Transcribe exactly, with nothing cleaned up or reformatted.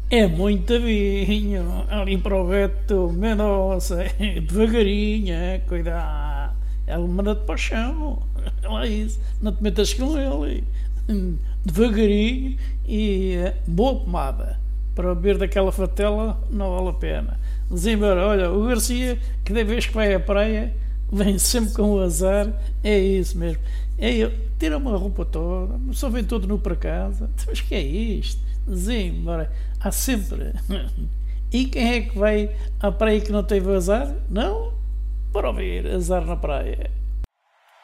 É muito vinho, ali para o Beto Mendonça, devagarinho, é, cuidado, ele manda-te para o chão, lá isso, não te metas com ele, devagarinho e eh, boa pomada, para beber daquela fatela não vale a pena. Desembarque, olha, o Garcia, que da vez que vai à praia, vem sempre com o azar, é isso mesmo, é ele, tira uma roupa toda, só vem todo nu para casa, mas que é isto? Desembarque. Há sempre. E quem é que vai à praia que não teve azar? Não? Para ouvir azar na praia.